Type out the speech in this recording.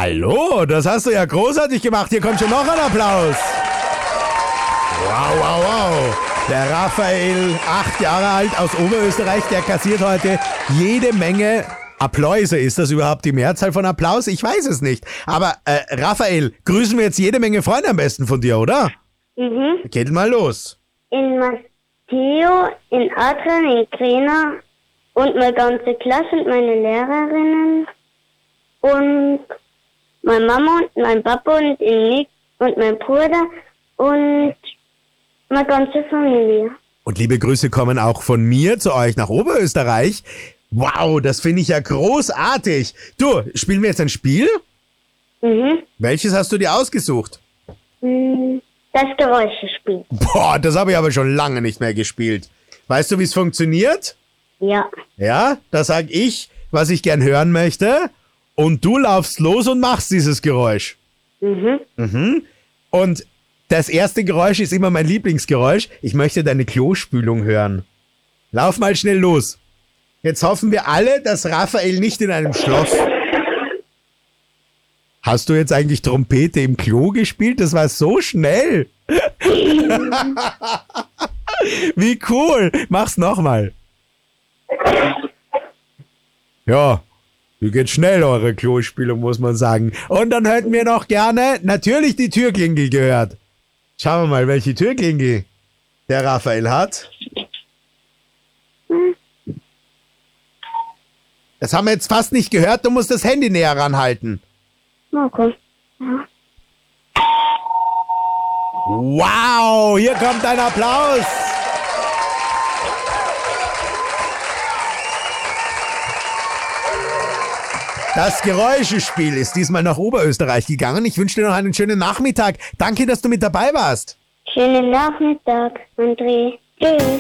Hallo, das hast du ja großartig gemacht. Hier kommt schon noch ein Applaus. Wow, wow, wow. Der Raphael, 8 Jahre alt, aus Oberösterreich, der kassiert heute jede Menge Applause. Ist das überhaupt die Mehrzahl von Applaus? Ich weiß es nicht. Aber Raphael, grüßen wir jetzt jede Menge Freunde am besten von dir, oder? Geht mal los. In Matteo, in Adrian, in Grena und meine ganze Klasse und meine Lehrerinnen und meine Mama und mein Papa und in Nick und mein Bruder und meine ganze Familie. Und liebe Grüße kommen auch von mir zu euch nach Oberösterreich. Wow, das finde ich ja großartig. Du, spielen wir jetzt ein Spiel? Welches hast du dir ausgesucht? Das Geräuschespiel. Boah, das habe ich aber schon lange nicht mehr gespielt. Weißt du, wie es funktioniert? Ja. Ja, da sag ich, was ich gern hören möchte. Und du laufst los und machst dieses Geräusch. Und das erste Geräusch ist immer mein Lieblingsgeräusch. Ich möchte deine Klospülung hören. Lauf mal schnell los. Jetzt hoffen wir alle, dass Raphael nicht in einem Schloss... Hast du jetzt eigentlich Trompete im Klo gespielt? Das war so schnell. Wie cool. Mach's nochmal. Ja, wie geht schnell eure Klospülung, muss man sagen. Und dann hätten wir noch gerne natürlich die Türklingel gehört. Schauen wir mal, welche Türklingel der Raphael hat. Das haben wir jetzt fast nicht gehört. Du musst das Handy näher ranhalten. Okay. Wow, hier kommt ein Applaus. Das Geräuschespiel ist diesmal nach Oberösterreich gegangen. Ich wünsche dir noch einen schönen Nachmittag. Danke, dass du mit dabei warst. Schönen Nachmittag, André. Tschüss.